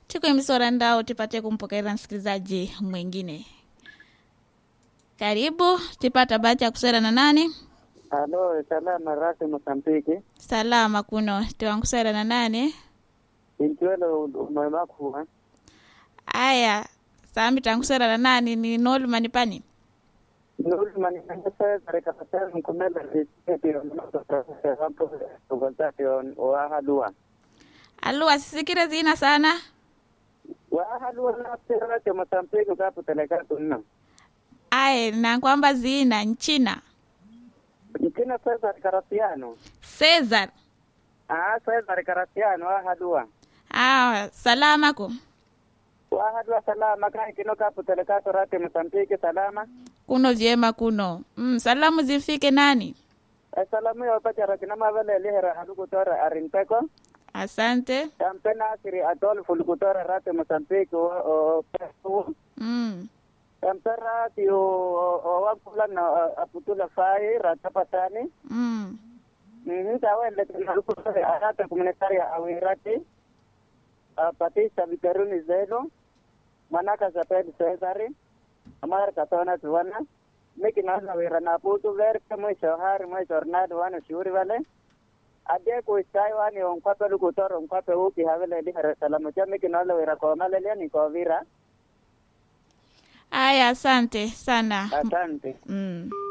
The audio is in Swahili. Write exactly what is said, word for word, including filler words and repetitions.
Tuko msora ndao tupate kumpokea msikilizaji mwingine. Karibu, tupata bahati ya kusera na nani? Halo, salama rasi Mozambiki. Salama kuno, tuankusera na nani? Intuelo umemaku ha? Aya, sami tankusera na nani ni nolu manipani? Nulu manifesta kareka pasal mkumela risiti onoto profesa hapo ugonzati wa halua. Alua sisikire zina sana? Wa halua na pera te Mozambiki kapo teleka tunna. Aye, na kwamba zina nchina. Nchina Cesar Caratiano. Cesar. Ah, Cesar Caratiano wa halua. Ah, salama ko. Wa halua salama kai kino kapo teleka torate Mozambiki salama. Kuno vyema kuno. Mm, salamu zifike nani? Salamu ya wapati rakina vale lihera halukutora arinteko. Asante. Kampena asiri Adolfo lukutora rate Mozambiki o pesu. Mm. Kampera ti o wakula na aputula fai rata patani. Mm. Mhm tawele lukutora arata komunitaria awirati. Patista Vitoruni Zeno. Manaka Zapedi Cesari. Amar katona tuwana. Miki nasa wira na putu verke mwisho hari mwisho ornado wana shuri vale. Ade ko istai wani onkwape lukutora onkwape uki havele lihara salamu cha miki nasa wira kwa malele ni kwa vira. Aya, asante sana. Asante. Mm.